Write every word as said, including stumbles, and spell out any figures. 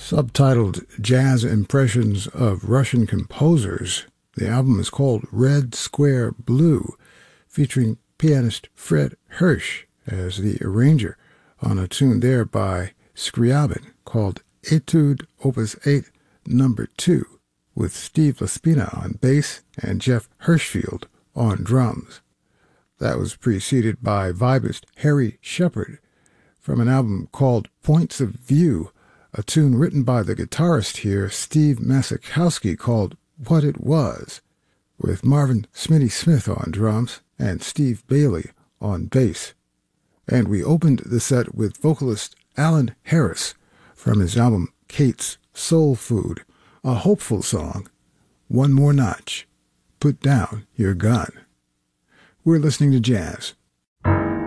Subtitled Jazz Impressions of Russian Composers, the album is called Red Square Blue, featuring pianist Fred Hersch as the arranger on a tune there by Scriabin called Etude Opus eight Number two, with Steve Laspina on bass and Jeff Hirschfield on drums. That was preceded by vibist Harry Shepard from an album called Points of View, a tune written by the guitarist here, Steve Masakowski, called What It Was, with Marvin Smitty Smith on drums and Steve Bailey on bass. And we opened the set with vocalist Alan Harris from his album Kate's Soul Food, a hopeful song, One More Notch, Put Down Your Gun. We're listening to jazz